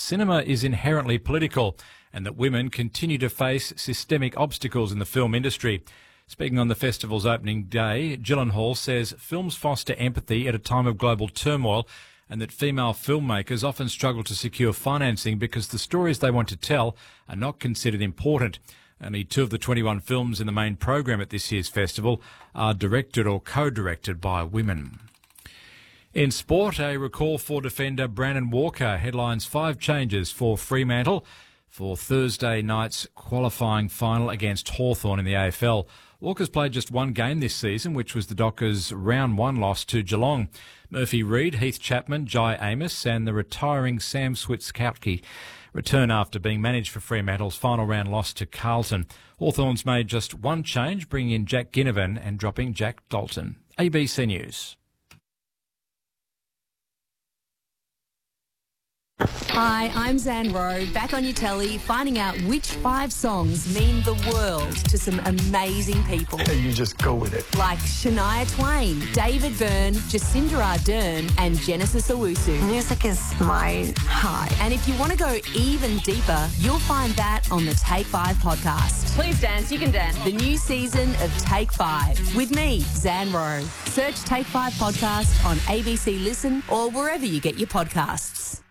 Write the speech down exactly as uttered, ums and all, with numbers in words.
cinema is inherently political and that women continue to face systemic obstacles in the film industry. Speaking on the festival's opening day, Gyllenhaal says films foster empathy at a time of global turmoil and that female filmmakers often struggle to secure financing because the stories they want to tell are not considered important. Only two of the twenty-one films in the main program at this year's festival are directed or co-directed by women. In sport, a recall for defender Brandon Walker headlines five changes for Fremantle for Thursday night's qualifying final against Hawthorn in the A F L. Walker's played just one game this season, which was the Dockers' round one loss to Geelong. Murphy Reid, Heath Chapman, Jai Amos and the retiring Sam Switkowski return after being managed for Fremantle's final round loss to Carlton. Hawthorn's made just one change, bringing in Jack Ginnivan and dropping Jack Dalton. A B C News. Hi, I'm Zan Rowe, back on your telly, finding out which five songs mean the world to some amazing people. You just go with it. Like Shania Twain, David Byrne, Jacinda Ardern and Genesis Owusu. Music is my high. And if you want to go even deeper, you'll find that on the Take Five podcast. Please dance, you can dance. The new season of Take Five with me, Zan Rowe. Search Take Five podcast on A B C Listen or wherever you get your podcasts.